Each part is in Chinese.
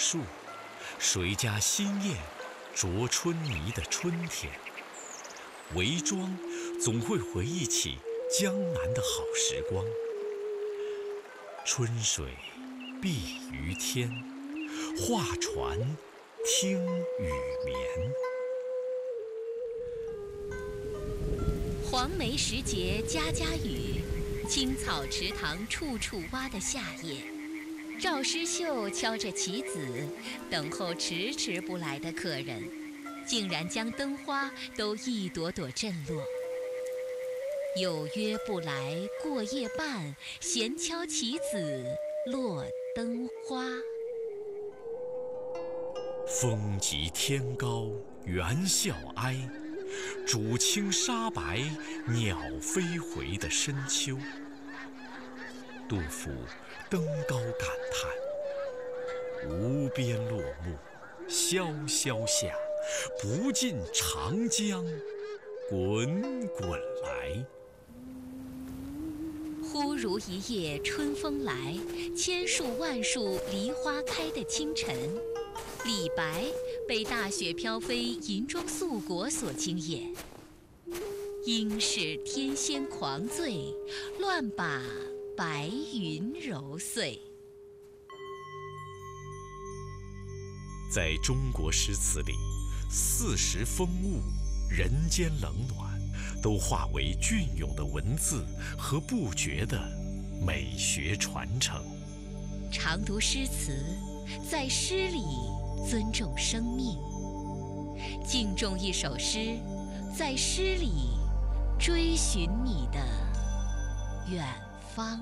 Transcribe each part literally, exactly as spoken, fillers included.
树，谁家新燕啄春泥的春天。围庄总会回忆起江南的好时光。春水碧于天，画船听雨眠。 黄梅时节家家雨，青草池塘处处蛙的夏夜。赵诗绣敲着棋子，等候迟迟不来的客人，竟然将灯花都一朵朵震落。有约不来过夜半，闲敲棋子落灯花。 风急天高猿啸哀，渚清沙白鸟飞回的深秋。杜甫登高感叹：无边落木萧萧下，不尽长江滚滚来。 忽如一夜春风来，千树万树梨花开的清晨。李白被大雪飘飞银装素裹所惊艳，应是天仙狂醉，乱把白云揉碎。 在中国诗词里，四时风物、人间冷暖，都化为隽永的文字和不绝的美学传承。 常读诗词，在诗里尊重生命；敬重一首诗，在诗里追寻你的远方。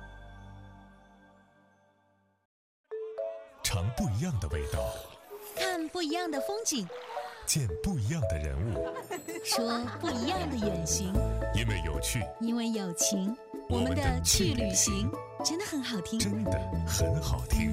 尝不一样的味道， 看不一样的风景， 见不一样的人物， 说不一样的远行。 因为有趣， 因为有情，我们的去旅行真的很好听， 真的很好听。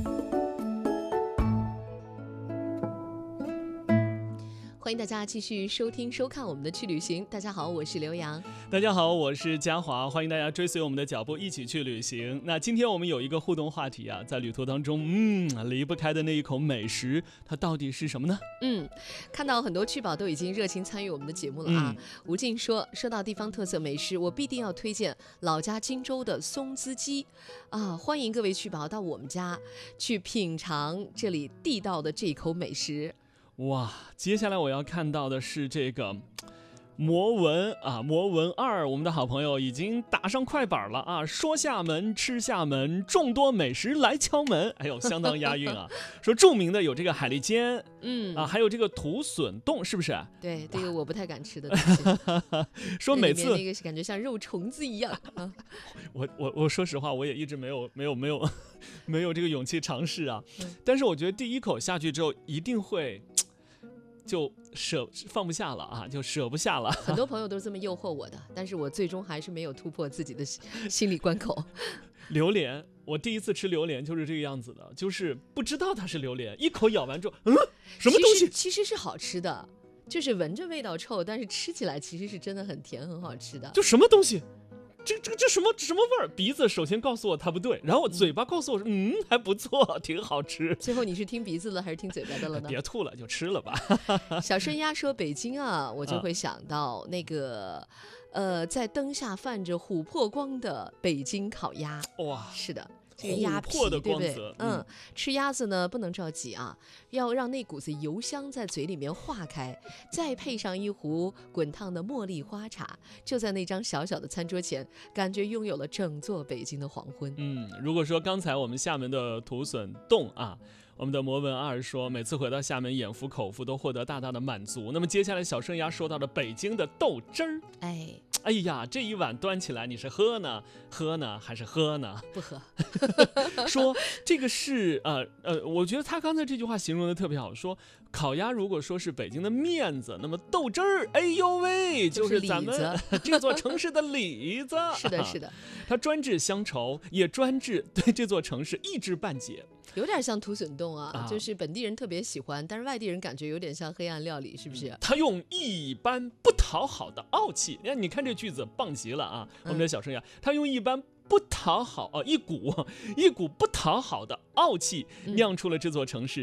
欢迎大家继续收听收看我们的去旅行。大家好，我是刘洋。 大家好，我是嘉华。欢迎大家追随我们的脚步一起去旅行。那今天我们有一个互动话题啊，在旅途当中嗯离不开的那一口美食，它到底是什么呢？ 嗯，看到很多趣宝都已经热情参与我们的节目了啊。嗯、吴静说，说到地方特色美食，我必定要推荐老家荆州的松滋鸡啊！欢迎各位趣宝到我们家去品尝这里地道的这一口美食。 哇，接下来我要看到的是这个魔文啊，魔文二，我们的好朋友已经打上快板了啊！说厦门，吃厦门，众多美食来敲门，哎呦，相当押韵啊！说著名的有这个海蛎煎，嗯啊，还有这个土笋冻，是不是？ 对，这个我不太敢吃的东西。 说每次那个是感觉像肉虫子一样。啊、 我我我说实话，我也一直没有没有没有没有这个勇气尝试啊。嗯、但是我觉得第一口下去之后，一定会。就舍放不下了啊，就舍不下了。 很多朋友都是这么诱惑我的，但是我最终还是没有突破自己的心理关口。 榴莲，我第一次吃榴莲就是这个样子的，就是不知道它是榴莲，一口咬完之后，嗯，什么东西？ 其实, 其实是好吃的，就是闻着味道臭，但是吃起来其实是真的很甜，很好吃的。 就什么东西？这这这什么什么味儿？鼻子首先告诉我它不对，然后我嘴巴告诉我说，嗯，还不错，挺好吃。 最后你是听鼻子了还是听嘴巴的了呢？ 别吐了，就吃了吧。 小顺鸭说北京啊，我就会想到那个，呃，在灯下泛着琥珀光的北京烤鸭。哇，是的。这个鸭皮的光泽， 对不对？嗯，吃鸭子呢不能着急啊，要让那股子油香在嘴里面化开，再配上一壶滚烫的茉莉花茶，就在那张小小的餐桌前，感觉拥有了整座北京的黄昏。 嗯，如果说刚才我们厦门的土笋冻啊，我们的魔文二说，每次回到厦门，眼福口福都获得大大的满足。那么接下来小顺鸭说到了北京的豆汁儿， 哎。 哎呀，这一碗端起来，你是喝呢，喝呢，还是喝呢？ 不喝。 说这个是呃呃，我觉得他刚才这句话形容的特别好。说烤鸭如果说是北京的面子，那么豆汁儿，哎呦喂，就是咱们这座城市的里子。 是的，是的。 他专治乡愁，也专治对这座城市一知半解。 有点像土笋冻 啊, 啊，就是本地人特别喜欢，但是外地人感觉有点像黑暗料理，是不是？ 他用一般不讨好的傲气，你看这句子棒极了啊！我们的小生呀，他用一般不讨好啊，一股一股不讨好的傲气，酿出了这座城市